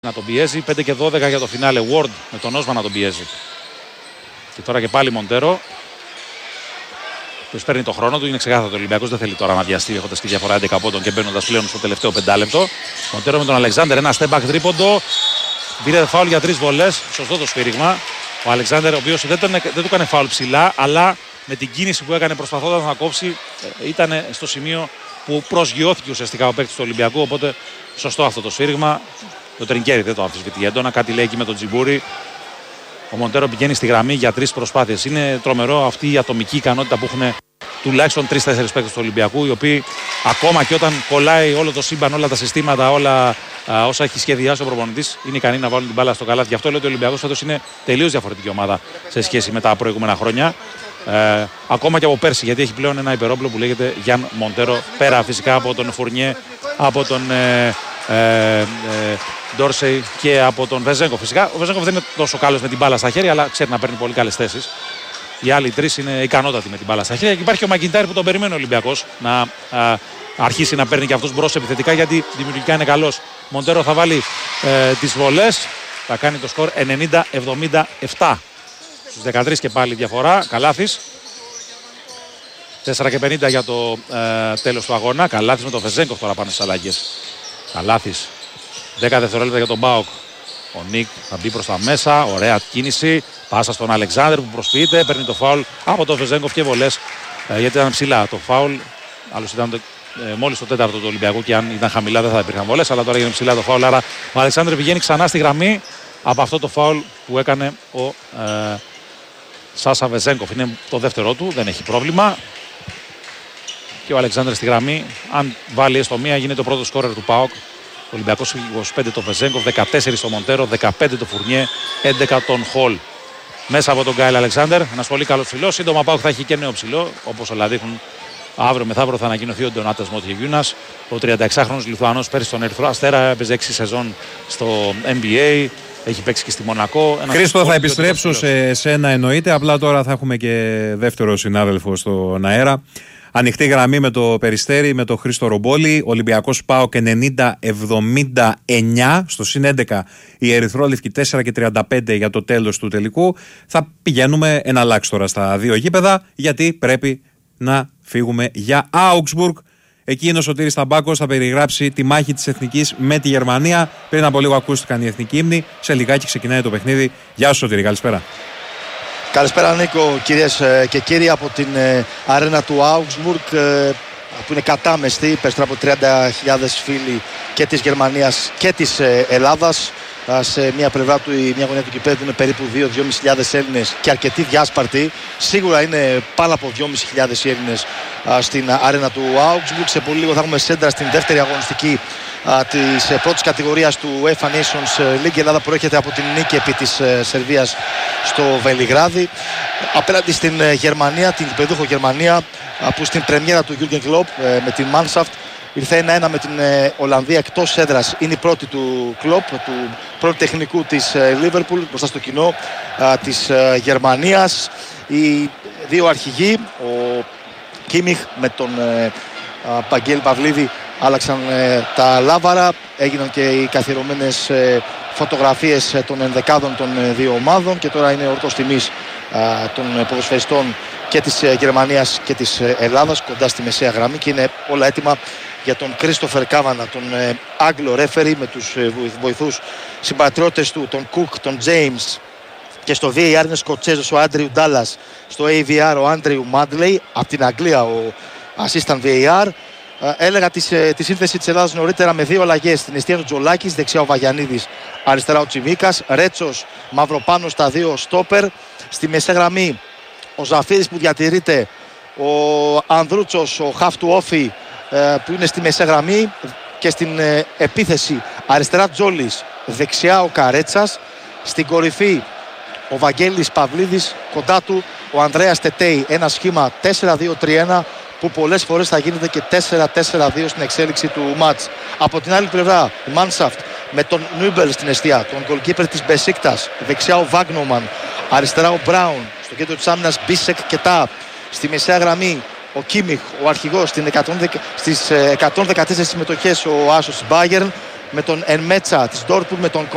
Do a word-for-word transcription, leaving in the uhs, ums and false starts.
να τον πιέζει. πέντε και δώδεκα για το φινάλε. Ward με τον Όσμαν να τον πιέζει. Και τώρα και πάλι Μοντέρο. Που παίρνει το χρόνο του. Είναι ξεκάθαρο το Ολυμπιακός. Δεν θέλει τώρα να βιαστεί έχοντας τη διαφορά έντεκα πόντων και μπαίνοντας πλέον στο τελευταίο πεντάλεπτο. Μοντέρο με τον Αλεξάνδερ. Ένα step back τρίποντο. Πήρε φάουλ για τρεις βολές. Σωστό το σφύριγμα. Ο Αλεξάνδερ, ο οποίος δεν, δεν του έκανε φάουλ ψηλά, αλλά με την κίνηση που έκανε προσπαθώντας να κόψει, ήταν στο σημείο που προσγειώθηκε ουσιαστικά ο παίκτης του Ολυμπιακού. Οπότε σωστό αυτό το σφύριγμα. Το Τρινκέρι δεν το αμφισβητεί έντονα. Κάτι λέει εκεί με τον Τζιμπούρι. Ο Μοντέρο πηγαίνει στη γραμμή για τρεις προσπάθειες. Είναι τρομερό αυτή η ατομική ικανότητα που έχουν τουλάχιστον τρεις τέσσερις παίκτες του Ολυμπιακού, οι οποίοι ακόμα και όταν κολλάει όλο το σύμπαν, όλα τα συστήματα, όλα α, όσα έχει σχεδιάσει ο προπονητής, είναι ικανοί να βάλουν την μπάλα στο καλάθι. Γι' αυτό λέω ότι ο Ολυμπιακός φέτος είναι τελείως διαφορετική ομάδα σε σχέση με τα προηγούμενα χρόνια. Ε, ακόμα και από πέρσι, γιατί έχει πλέον ένα υπερόπλο που λέγεται Γιάν Μοντέρο, πέρα φυσικά από τον Φουρνιέ, από τον ε, ε, ε, Ντόρσεϊ και από τον Βεζέγκοφ. Φυσικά ο Βεζέγκοφ δεν είναι τόσο καλός με την μπάλα στα χέρια, αλλά ξέρει να παίρνει πολύ καλές θέσεις. Οι άλλοι τρεις είναι ικανότατοι με την μπάλα στα χέρια. Και υπάρχει και ο Μακιντάρ που τον περιμένει ο Ολυμπιακός να α, αρχίσει να παίρνει και αυτός μπρος επιθετικά, γιατί δημιουργικά είναι καλός. Μοντέρο θα βάλει ε, τις βολές, θα κάνει το σκορ ενενήντα εβδομήντα επτά. Στους δεκατρείς και πάλι διαφορά. Καλάθης. τέσσερα και πενήντα για το ε, τέλος του αγώνα. Καλάθης με τον Βεζέγκοφ τώρα πάνε στις αλλαγές. Καλάθης. δέκα δευτερόλεπτα για τον Μπάουκ. Ο Νίκ θα μπει προς τα μέσα. Ωραία κίνηση. Πάσα στον Αλεξάνδερ που προσποιείται. Παίρνει το φάουλ από τον Βεζέγκοφ και βολές. Ε, γιατί ήταν ψηλά το φάουλ. Άλλωστε ήταν το, ε, μόλις το τέταρτο του Ολυμπιακού και αν ήταν χαμηλά δεν θα υπήρχαν βολές. Αλλά τώρα έγινε ψηλά το φάουλ. Άρα ο Αλεξάνδερ πηγαίνει ξανά στη γραμμή από αυτό το φάουλ που έκανε ο ε, Σάσα Βεζέγκοφ. Είναι το δεύτερό του. Δεν έχει πρόβλημα. Και ο Αλεξάνδερ στη γραμμή. Αν βάλει έστω μία, γίνεται ο πρώτος σκόρερ του ΠΑΟΚ. Ο Ολυμπιακός είκοσι πέντε το Βεζέγκοφ, δεκατέσσερα το Μοντέρο, δεκαπέντε το Φουρνιέ, έντεκα τον Χολ. Μέσα από τον Γκάιλ Αλεξάνδερ, ένας πολύ καλός ψηλός. Σύντομα ΠΑΟΚ θα έχει και νέο ψηλό, όπως όλα δείχνουν. Αύριο μεθαύριο θα ανακοινωθεί ο Ντονάτας Μοτιεγιούνας. Ο τριανταεξάχρονος Λιθουανός πέρσι στον Ερυθρό Αστέρα, έπαιζε έξι σεζόν στο N B A. Έχει παίξει και στη Μονακό. Χρήστο, θα επιστρέψω σε σένα εννοείται. Απλά τώρα θα έχουμε και δεύτερο συνάδελφο στον αέρα. Ανοιχτή γραμμή με το Περιστέρι, με το Χρήστο Ρομπόλη. Ολυμπιακός ΠΑΟΚ ενενήντα εβδομήντα εννιά. Στο συν έντεκα η Ερυθρόλευκη τέσσερα και τριάντα πέντε για το τέλος του τελικού. Θα πηγαίνουμε εναλλάξ τώρα στα δύο γήπεδα, γιατί πρέπει να φύγουμε για Augsburg. Εκεί είναι ο Σωτήρης Ταμπάκος, θα περιγράψει τη μάχη της Εθνικής με τη Γερμανία. Πριν από λίγο ακούστηκαν οι εθνικοί ύμνοι. Σε λιγάκι ξεκινάει το παιχνίδι. Γεια σου Σωτήρη, καλησπέρα. Καλησπέρα Νίκο, κυρίες και κύριοι, από την αρένα του Augsburg που είναι κατάμεστη, περισσότερο από τριάντα χιλιάδες φίλοι και της Γερμανίας και της Ελλάδας. Σε μια πλευρά του, η μια γωνία του κηπέδου είναι περίπου δύο με δυόμισι χιλιάδες Έλληνες και αρκετοί διάσπαρτοι. Σίγουρα είναι πάνω από δυόμισι χιλιάδες Έλληνες στην αρένα του Augsburg. Σε πολύ λίγο θα έχουμε σέντρα στην δεύτερη αγωνιστική της πρώτης κατηγορίας του UEFA Nations League. Η Ελλάδα προέρχεται από την νίκη επί της Σερβίας στο Βελιγράδι απέναντι στην Γερμανία, την κυπεδούχο Γερμανία, που στην πρεμιέρα του Jürgen Klopp με την Mannschaft ήρθε ένα ένα με την Ολλανδία εκτός έδρας. Είναι η πρώτη του Klopp, του πρώτου τεχνικού της Liverpool, μπροστά στο κοινό της Γερμανίας. Οι δύο αρχηγοί, ο Κίμιχ με τον Παγγέλη Παυλίδη, άλλαξαν ε, τα λάβαρα, έγιναν και οι καθιερωμένες ε, φωτογραφίες ε, των ενδεκάδων των ε, δύο ομάδων και τώρα είναι ορτός τιμής ε, των ε, ποδοσφαιριστών και της ε, Γερμανίας και της ε, Ελλάδας κοντά στη μεσαία γραμμή, και είναι όλα έτοιμα για τον Κρίστοφερ Κάβανα, τον ε, Άγγλο ρέφερι, με τους ε, βοηθούς συμπατριώτες του, τον Κουκ, τον James, και στο βι έι αρ είναι Σκοτσέζος ο Άντριου Ντάλλας, στο έι βι αρ ο Άντριου Μάντλεϊ, από την Αγγλία ο assistant βι έι αρ. Έλεγα τη, τη σύνθεση της Ελλάδας νωρίτερα με δύο αλλαγές. Στην αιστεία του Τζολάκης, δεξιά ο Βαγιανίδης, αριστερά ο Τσιμίκας. Ρέτσος, Μαυροπάνος, τα δύο στόπερ. Στη μεσαία γραμμή ο Ζαφύρης που διατηρείται, ο Ανδρούτσος, ο χαφ του Όφη που είναι στη μεσαία γραμμή, και στην ε, επίθεση αριστερά Τζόλης, δεξιά ο Καρέτσας. Στην κορυφή ο Βαγγέλης Παυλίδης, κοντά του ο Ανδρέας Τετέι. Ένα σχήμα τέσσερα δύο τρία ένα που πολλές φορές θα γίνεται και τέσσερα τέσσερα δύο στην εξέλιξη του μάτς. Από την άλλη πλευρά η Mannschaft με τον Νούμπελ στην αιστεία, τον goalkeeper της Μπεσίκτας, δεξιά ο Βάγνομαν, αριστερά ο Μπράουν, στο κέντρο της άμυνας Μπίσεκ και Τάπ. Στη μεσαία γραμμή ο Κίμιχ, ο αρχηγός, στις εκατόν δεκατέσσερις συμμετοχές ο άσος της Bayern, με τον Ενμέτσα της Dortmund, με τον